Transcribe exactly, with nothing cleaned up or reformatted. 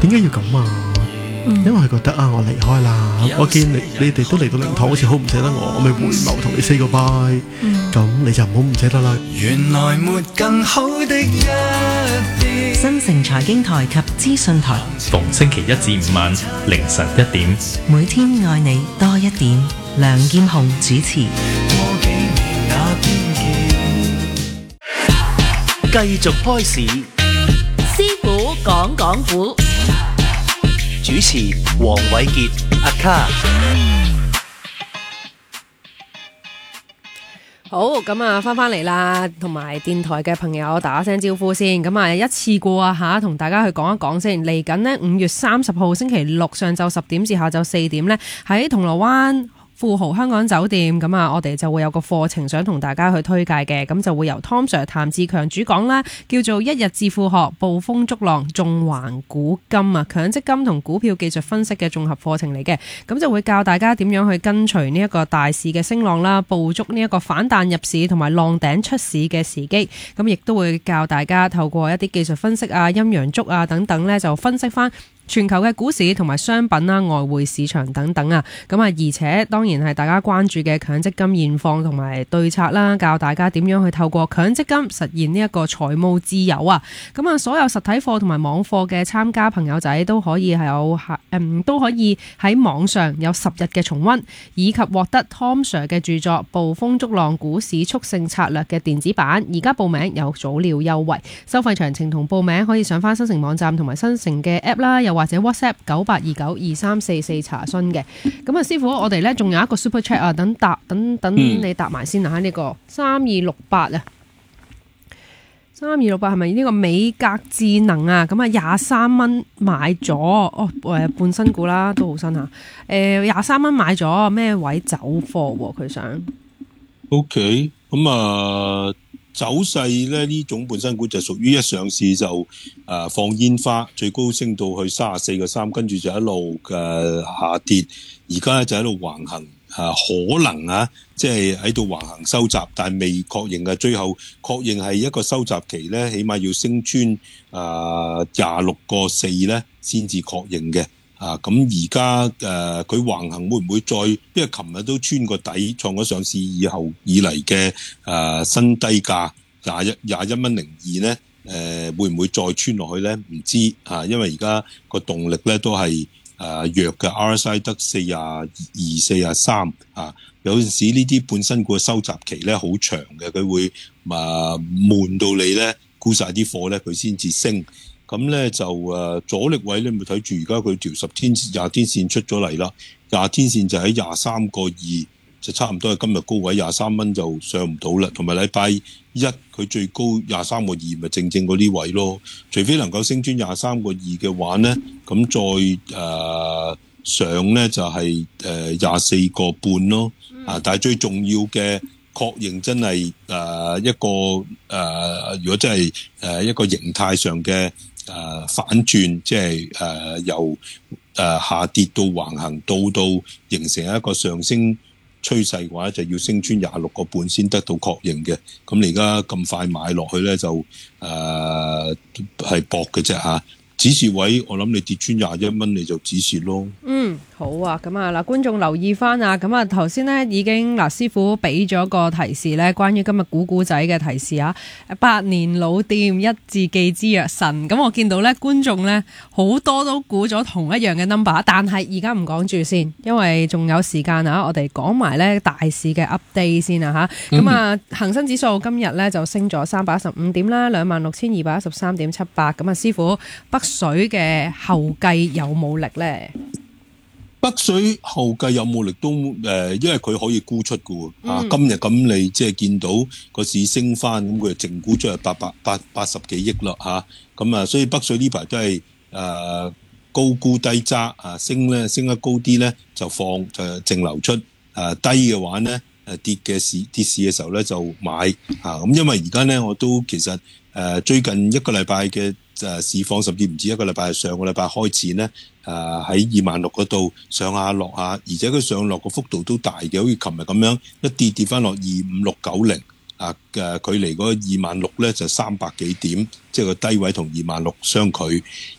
點解要咁啊？因為佢覺得啊，我離開啦，我見你你哋都嚟到靈堂，好似好唔捨得我，我咪回眸同你 say 個 bye，咁你就唔好唔捨得啦。 原來沒更好的一天。 新城財經台及資訊台， 逢星期一至五晚凌晨一點， 每天愛你多一點。梁劍虹主持。 過幾年那邊見， 繼續開始， 師傅講講古。 主持黃偉傑阿卡。 好，咁啊，翻翻嚟啦，同埋電台嘅朋友打聲招呼先。咁啊，一次過啊吓，同大家去講一講先。嚟緊呢，五月三十號星期六上晝十點至下晝四點呢，喺銅鑼灣富豪香港酒店，咁啊，我哋就會有個課程想同大家去推介嘅，咁就會由 Tom Sir 譚志強主講啦，叫做一日致富學，捕風捉浪，縱橫古今啊，強積金同股票技術分析嘅綜合課程嚟嘅，咁就會教大家點樣去跟隨呢一個大市嘅升浪啦，捕捉呢一個反彈入市同埋浪頂出市嘅時機，咁亦都會教大家透過一啲技術分析啊、陰陽燭啊等等呢，就分析翻全球嘅股市同埋商品啦、外匯市場等等啊，咁啊，而且當然係大家關注嘅強積金現況同埋對策啦，教大家點樣去透過強積金實現呢一個財務自由啊！咁啊，所有實體課同埋網課嘅參加朋友仔都可以係有誒，都可以喺網上有十日嘅重溫，以及獲得 Tom Sir 嘅著作《捕風捉浪股市速勝策略》嘅電子版。而家報名有早鳥優惠，收費詳情同報名可以上翻新城網站同埋新城嘅 app 啦，又或者 WhatsApp 九八二九二三四四查詢嘅。咁啊，師傅，我哋咧仲有一個 Super Chat 啊，等答等等你答埋先啊！呢、這個三二六八啊，三二六八係咪呢個美格智能啊？咁啊，廿三蚊買咗哦，誒半新股啦，都好新嚇。誒廿三蚊買咗，咩位走貨喎？佢想 OK 咁啊。走勢咧，呢種半新股就屬於一上市就誒、呃、放煙花，最高升到去三十四個三，跟住就一路嘅、呃、下跌，而家咧就喺度橫行，誒、呃、可能啊，即係喺度橫行收集，但係未確認嘅，最後確認係一個收集期咧，起碼要升穿誒廿六個四咧先至確認嘅。啊，咁而家誒佢橫行會唔會再？因為琴日都穿個底，創咗上市以後以嚟嘅誒新低價廿一廿一蚊零二咧，誒、呃、會唔會再穿落去咧？唔知啊，因為而家個動力咧都係誒、呃、弱嘅 ，R S I 得四廿二、四廿三啊。有陣時呢啲半新股嘅收集期咧好長嘅，佢會啊悶到你咧沽晒啲貨咧，佢先至升。咁咧就誒阻力位咧，咪睇住而家佢條十天廿天線出咗嚟啦，廿天線就喺廿三個二，就差唔多係今日高位廿三蚊就上唔到啦。同埋禮拜一佢最高廿三個二，咪正正嗰啲位咯。除非能夠升穿廿三個二嘅話咧，咁再誒、呃、上咧就係誒廿四個半咯。啊，但係最重要嘅確認真係誒、呃、一個誒、呃，如果真係誒一個形態上嘅。誒、呃、反轉，即係誒、呃、由誒、呃、下跌到橫行，到到形成一個上升趨勢嘅話，就要升穿廿六個半先得到確認嘅。咁你而家咁快買落去咧，就誒係搏嘅啫嚇。止蝕位，我諗你跌穿廿一蚊你就止蝕咯。嗯， 好啊，咁啊嗱，觀眾留意翻啊，咁啊頭先咧已經嗱師傅俾咗個提示咧，關於今日估估仔嘅提示啊，百年老店一字記之曰神，咁我見到咧觀眾咧好多都估咗同一樣嘅 number， 但係而家唔講住先，因為仲有時間啊，我哋講埋咧大市嘅 update 先啊吓，咁啊恒生指數今日咧就升咗三百一十五點啦，兩萬六千二百一十三點七八，咁啊師傅北水嘅後繼有冇力咧？ 北水後繼有冇力都誒、呃，因為佢可以沽出嘅喎、嗯啊。今日咁你即係見到個市升翻，咁佢淨沽出係八百八八十幾億啦嚇。咁啊，所以北水呢排都係誒、呃、高沽低揸啊，升咧升得高啲咧就放就淨流出，誒、啊、低嘅話咧誒跌嘅市跌市嘅時候咧就買嚇。咁、啊、因為而家咧我都其實誒、呃、最近一個禮拜嘅。誒市況甚至唔止一個禮拜，上個禮拜開始咧，誒喺二萬六嗰度上下落下，而且佢上落個幅度都大嘅，好似琴日咁樣一跌跌翻落二五六九零，啊誒距離嗰二萬六咧就三百幾點，即係個低位同二萬六相距。